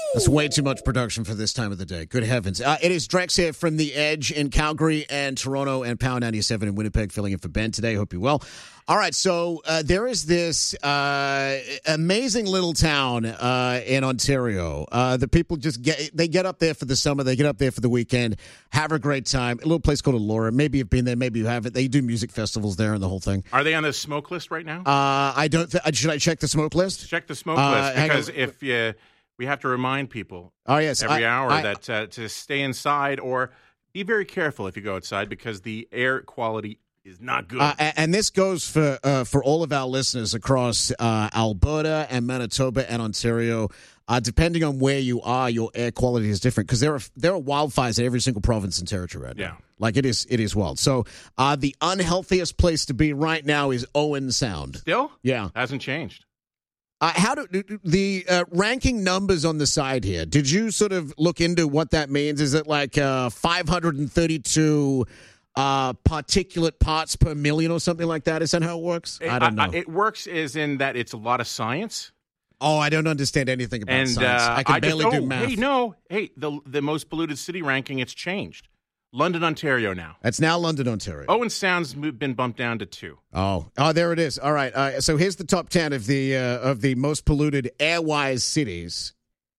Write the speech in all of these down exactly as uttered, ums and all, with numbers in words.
That's way too much production for this time of the day. Good heavens. Uh, it is Drex here from The Edge in Calgary and Toronto and Power ninety-seven in Winnipeg, filling in for Ben today. Hope you're well. All right, so uh, there is this uh, amazing little town uh, in Ontario. Uh, the people just get, they get up there for the summer. They get up there for the weekend, have a great time. A little place called Elora. Maybe you've been there, maybe you haven't. They do music festivals there and the whole thing. Are they on the smoke list right now? Uh, I don't. Th- should I check the smoke list? Check the smoke Uh, list, hang because on. if you, we have to remind people Oh, yes. every I- hour I- that uh, to stay inside or be very careful if you go outside, because the air quality is not good. Uh, a- and this goes for uh, for all of our listeners across uh, Alberta and Manitoba and Ontario. Uh, depending on where you are, your air quality is different, because there are there are wildfires in every single province and territory right now. Yeah. Like it is it is wild. So uh, the unhealthiest place to be right now is Owen Sound. Still? Yeah. Hasn't changed. Uh, how do the uh, ranking numbers on the side here? Did you sort of look into what that means? Is it like uh, five hundred thirty-two uh, particulate parts per million or something like that? Is that how it works? I don't know. I, it works is in that it's a lot of science. Oh, I don't understand anything about And science. uh, I can barely just, do oh, math. Hey, no. Hey, the, the most polluted city ranking, it's changed. London, Ontario now. That's now London, Ontario. Owen Sound's mo- been bumped down to two. Oh, oh, there it is. All right. Uh, so here's the top ten of the uh, of the most polluted air-wise cities.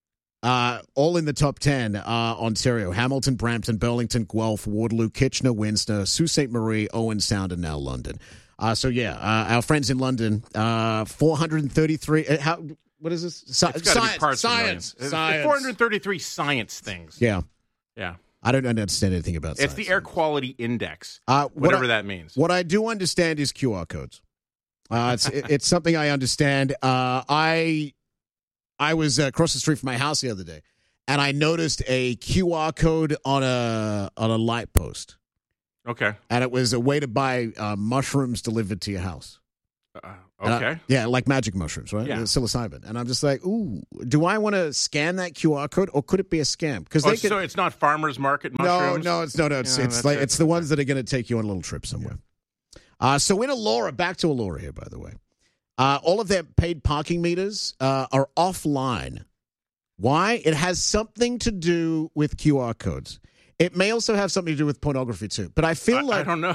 Uh, all in the top ten: uh, Ontario, Hamilton, Brampton, Burlington, Guelph, Waterloo, Kitchener, Windsor, Sault Ste. Marie, Owen Sound, and now London. Uh, so yeah, uh, our friends in London, uh, four hundred thirty-three. Uh, how? What is this? Sci- It's gotta be science. parts per million. Science. It's Science. four hundred thirty-three science things. Yeah. Yeah. I don't understand anything about It's science. the air quality index, Uh, what whatever I- that means. What I do understand is Q R codes. Uh, it's it- it's something I understand. Uh, I I was uh, across the street from my house the other day, and I noticed a Q R code on a on a light post, Okay. and it was a way to buy uh, mushrooms delivered to your house. Uh, And I- okay. yeah, like magic mushrooms, right? Yeah. Uh, Psilocybin. And I'm just like, ooh, do I want to scan that Q R code, or could it be a scam? Because Oh, they could. so it's not farmers market No, mushrooms? no, it's no, no. It's Yeah, it's that's like it. it's the ones that are going to take you on a little trip somewhere. Uh, so in Elora, back to Elora here, by the way. Uh, all of their paid parking meters uh, are offline. Why? It has something to do with Q R codes. It may also have something to do with pornography too. But I feel I, like I don't know.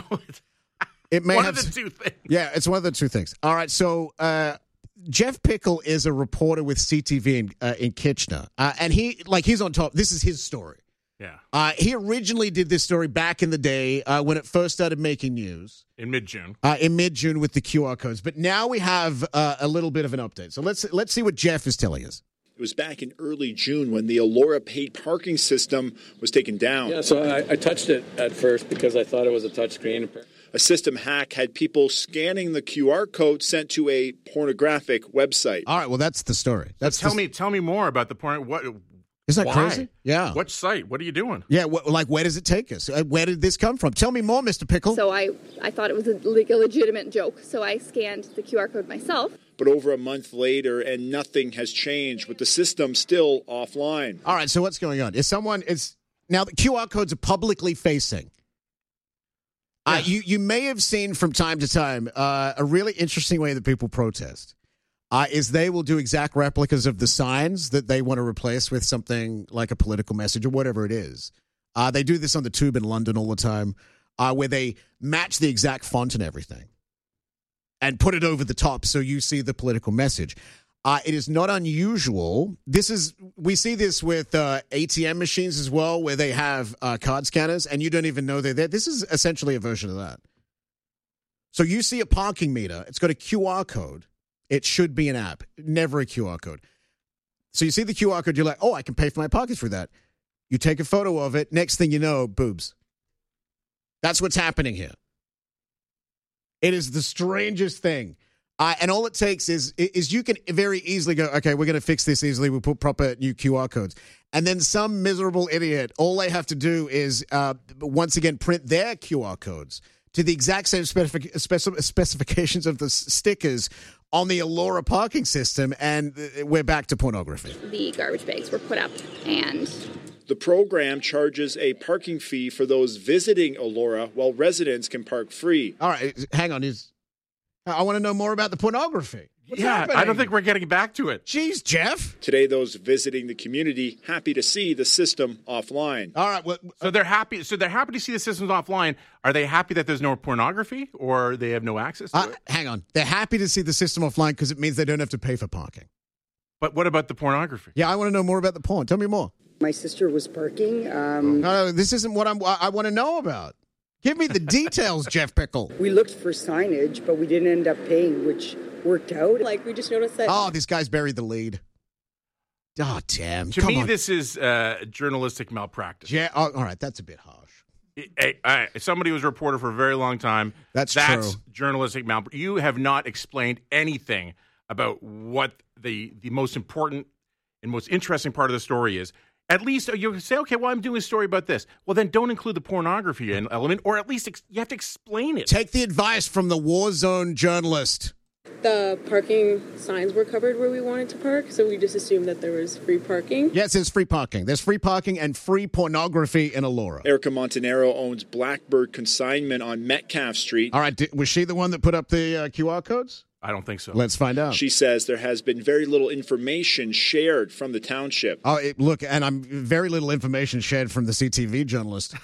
it may One have. of the two things. Yeah, it's one of the two things. All right, so uh, Jeff Pickle is a reporter with C T V in, uh, in Kitchener, uh, and he like he's on top. This is his story. Yeah. Uh, he originally did this story back in the day uh, when it first started making news In mid-June. uh, in mid-June with the Q R codes. But now we have uh, a little bit of an update. So let's let's see what Jeff is telling us. It was back in early June when the Elora paid parking system was taken down. Yeah, so I, I touched it at first because I thought it was a touchscreen. A system hack had people scanning the Q R code sent to a pornographic website. All right, well, that's the story. That's Tell the, me tell me more about the point. What? Isn't that why? crazy? Yeah. What site? What are you doing? Yeah, wh- like where does it take us? Uh, where did this come from? Tell me more, Mister Pickle. So I, I thought it was a, like a legitimate joke. So I scanned the Q R code myself. But over a month later, and nothing has changed, with the system still offline. All right, so what's going on? Is someone is now the Q R codes are publicly facing. Uh, you you may have seen from time to time uh, a really interesting way that people protest uh, is they will do exact replicas of the signs that they want to replace with something like a political message or whatever it is. Uh, they do this on the tube in London all the time, uh, where they match the exact font and everything and put it over the top so you see the political message. Uh, it is not unusual. This is we see this with uh, A T M machines as well, where they have uh, card scanners, and you don't even know they're there. This is essentially a version of that. So you see a parking meter. It's got a Q R code. It should be an app, never a Q R code. So you see the Q R code. You're like, oh, I can pay for my parking through that. You take a photo of it. Next thing you know, boobs. That's what's happening here. It is the strangest thing. Uh, and all it takes is is you can very easily go, okay, we're going to fix this easily. We'll put proper new Q R codes. And then some miserable idiot, all they have to do is, uh, once again, print their Q R codes to the exact same specific, specif- specifications of the s- stickers on the Elora parking system, and we're back to pornography. The garbage bags were put up, and The program charges a parking fee for those visiting Elora, while residents can park free. All right, hang on. Is I want to know more about the pornography. What's yeah, happening? I don't think we're getting back to it. Jeez, Jeff. Today, those visiting the community happy to see the system offline. All right. Well, So they're happy. So they're happy to see the system's offline. Are they happy that there's no pornography, or they have no access to uh, it? hang on. They're happy to see the system offline because it means they don't have to pay for parking. But what about the pornography? Yeah, I want to know more about the porn. Tell me more. My sister was parking. Um, No, no, this isn't what I'm, I want to know about. Give me the details, Jeff Pickle. we looked for signage, but we didn't end up paying, which worked out. Like, we just noticed that. Oh, this guy's buried the lead. Oh, damn. To Come me, on. this is uh, journalistic malpractice. Yeah, oh, all right, that's a bit harsh. Hey, hey, somebody who was a reporter for a very long time. That's that's true. journalistic malpractice. You have not explained anything about what the the most important and most interesting part of the story is. At least you say, okay, well, I'm doing a story about this. Well, then don't include the pornography element, or at least ex- you have to explain it. Take the advice from the war zone journalist. The parking signs were covered where we wanted to park, so we just assumed that there was free parking. Yes, there's free parking. There's free parking and free pornography in Elora. Erica Montanaro owns Blackbird Consignment on Metcalf Street. All right, di- was she the one that put up the uh, Q R codes? I don't think so. Let's find out. She says there has been very little information shared from the township. Oh, it, look, and I'm very little information shared from the C T V journalist.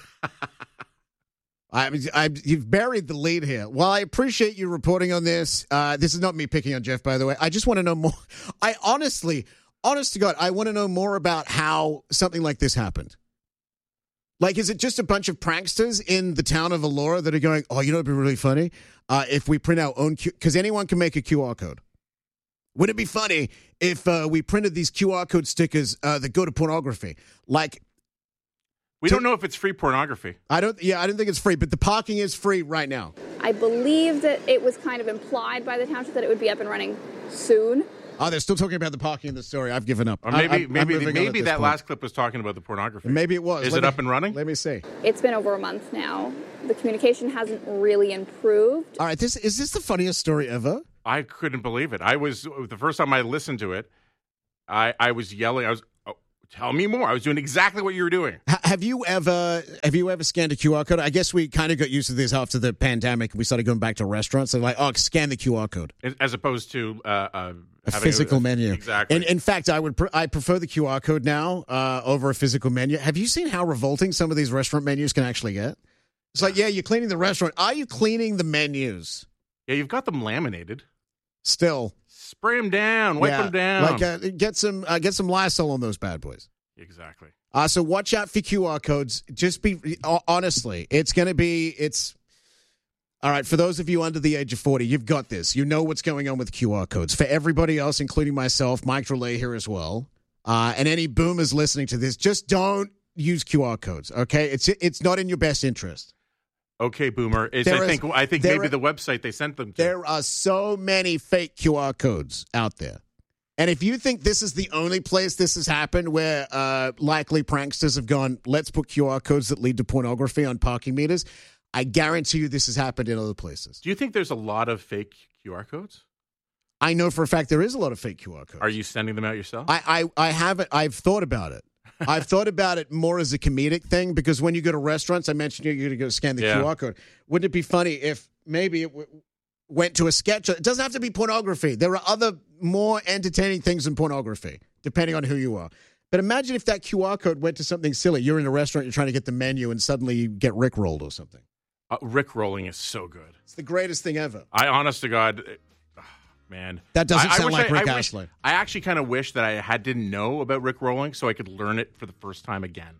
I, I, you've buried the lead here. Well, I appreciate you reporting on this. Uh, this is not me picking on Jeff, by the way. I just want to know more. I honestly, honest to God, I want to know more about how something like this happened. Like, is it just a bunch of pranksters in the town of Elora that are going, oh, you know, it'd be really funny uh, if we print our own Q, because anyone can make a Q R code. Wouldn't it be funny if uh, we printed these Q R code stickers uh, that go to pornography? Like, we don't know if it's free pornography. I don't, yeah, I don't think it's free, but the parking is free right now. I believe that it was kind of implied by the township that it would be up and running soon. Oh, they're still talking about the parking in the story. I've given up. Or maybe I, I'm, maybe I'm moving on at maybe this that point. last clip was talking about the pornography. Maybe it was. Is Let it me- up and running? Let me see. It's been over a month now. The communication hasn't really improved. All right, this is this the funniest story ever? I couldn't believe it. I was the first time I listened to it. I I was yelling. I was, oh, tell me more. I was doing exactly what you were doing. H- have you ever have you ever scanned a Q R code? I guess we kind of got used to this after the pandemic. We started going back to restaurants. They're like, oh, scan the Q R code. As opposed to uh, uh, A having physical a, menu. Exactly. And in fact, I would pre- I prefer the Q R code now uh, over a physical menu. Have you seen how revolting some of these restaurant menus can actually get? It's like, yeah, you're cleaning the restaurant. Are you cleaning the menus? Yeah, you've got them laminated. Still, spray them down, wipe yeah, them down. Like, uh, get some uh, get some Lysol on those bad boys. Exactly. Uh, so watch out for Q R codes. Just be uh, honestly, it's going to be it's. All right, for those of you under the age of forty, you've got this. You know what's going on with Q R codes. For everybody else, including myself, Mike Drolet here as well, uh, and any boomers listening to this, just don't use Q R codes. Okay, it's it's not in your best interest. Okay, Boomer. It's, There I is- think I think there maybe are- the website they sent them to. There are so many fake Q R codes out there. And if you think this is the only place this has happened where uh, likely pranksters have gone, let's put Q R codes that lead to pornography on parking meters, I guarantee you this has happened in other places. Do you think there's a lot of fake Q R codes? I know for a fact there is a lot of fake Q R codes. Are you sending them out yourself? I, I, I haven't. I've thought about it. I've thought about it more as a comedic thing because when you go to restaurants, I mentioned you're going to go scan the Yeah. Q R code. Wouldn't it be funny if maybe it w- went to a sketch? It doesn't have to be pornography. There are other more entertaining things than pornography, depending on who you are. But imagine if that Q R code went to something silly. You're in a restaurant, you're trying to get the menu, and suddenly you get Rickrolled or something. Uh, Rick rolling is so good. It's the greatest thing ever. I, honest to God, uh, man, That doesn't I, I sound wish like I, Rick I wish- Astley. I actually kind of wish that I had didn't know about Rick rolling so I could learn it for the first time again.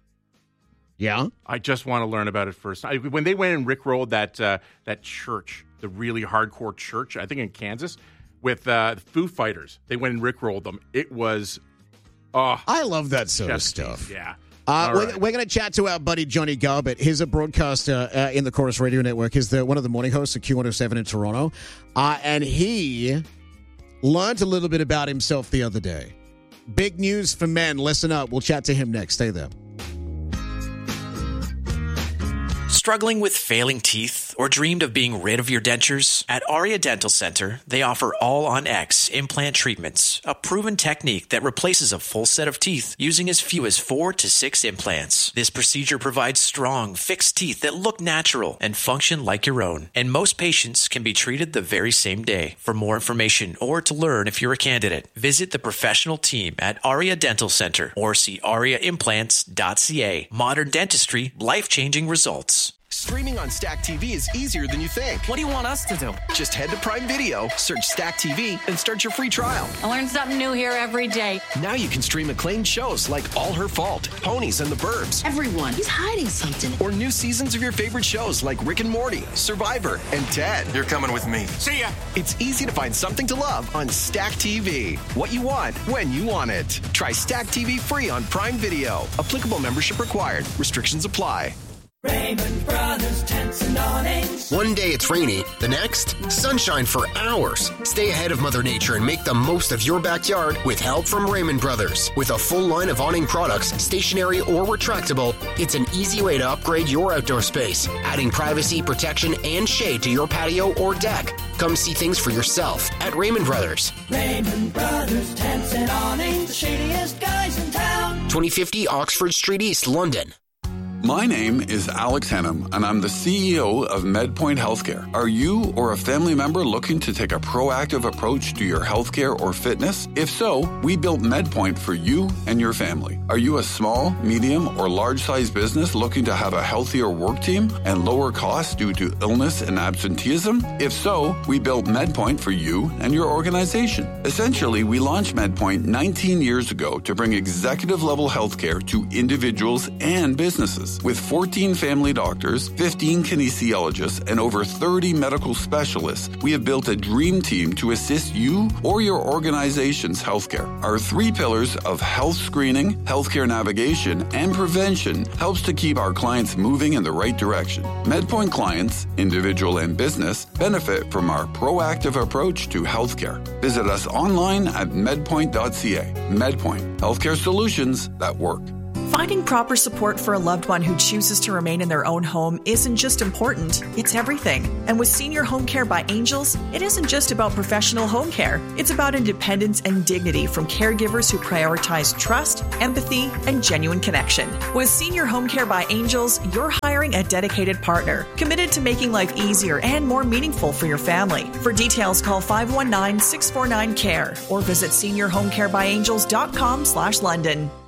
Yeah? I just want to learn about it first. I, when they went and Rick rolled that uh, that church, the really hardcore church, I think in Kansas, with uh, the Foo Fighters, they went and Rick rolled them. It was, oh, I love that sort of chef's stuff. kiss. Yeah. Uh, All we're right. we're going to chat to our buddy Johnny Garbett. He's a broadcaster uh, in the Chorus Radio Network. He's the, one of the morning hosts of Q one oh seven in Toronto. Uh, and he learned a little bit about himself the other day. Big news for men. Listen up. We'll chat to him next. Stay there. Struggling with failing teeth Or dreamed of being rid of your dentures? At Aria Dental Center, they offer all-on-X implant treatments, a proven technique that replaces a full set of teeth using as few as four to six implants. This procedure provides strong, fixed teeth that look natural and function like your own. And most patients can be treated the very same day. For more information or to learn if you're a candidate, visit the professional team at Aria Dental Center or see aria implants dot c a. Modern dentistry, life-changing results. Streaming on Stack T V is easier than you think. What do you want us to do? Just head to Prime Video, search Stack T V, and start your free trial. I learn something new here every day. Now you can stream acclaimed shows like All Her Fault, Ponies and the Burbs. Everyone, he's hiding something. Or new seasons of your favorite shows like Rick and Morty, Survivor, and Ted. You're coming with me. See ya. It's easy to find something to love on Stack T V. What you want, when you want it. Try Stack T V free on Prime Video. Applicable membership required. Restrictions apply. Raymond Brothers Tents and Awnings. One day it's rainy, the next, sunshine for hours. Stay ahead of Mother Nature and make the most of your backyard with help from Raymond Brothers. With a full line of awning products, stationary or retractable, it's an easy way to upgrade your outdoor space, adding privacy, protection, and shade to your patio or deck. Come see things for yourself at Raymond Brothers. Raymond Brothers Tents and Awnings, the shadiest guys in town. twenty fifty Oxford Street East, London. My name is Alex Hennum, and I'm the C E O of MedPoint Healthcare. Are you or a family member looking to take a proactive approach to your healthcare or fitness? If so, we built MedPoint for you and your family. Are you a small, medium, or large-sized business looking to have a healthier work team and lower costs due to illness and absenteeism? If so, we built MedPoint for you and your organization. Essentially, we launched MedPoint nineteen years ago to bring executive-level healthcare to individuals and businesses. With fourteen family doctors, fifteen kinesiologists, and over thirty medical specialists, we have built a dream team to assist you or your organization's healthcare. Our three pillars of health screening, healthcare navigation, and prevention helps to keep our clients moving in the right direction. MedPoint clients, individual and business, benefit from our proactive approach to healthcare. Visit us online at medpoint dot c a. MedPoint, healthcare solutions that work. Finding proper support for a loved one who chooses to remain in their own home isn't just important, it's everything. And with Senior Home Care by Angels, it isn't just about professional home care. It's about independence and dignity from caregivers who prioritize trust, empathy, and genuine connection. With Senior Home Care by Angels, you're hiring a dedicated partner, committed to making life easier and more meaningful for your family. For details, call five one nine, six four nine, C A R E or visit senior home care by angels dot com slash London.